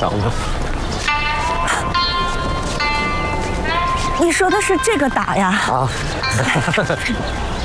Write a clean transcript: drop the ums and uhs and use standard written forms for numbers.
张的。 你说的是这个打呀？ 啊。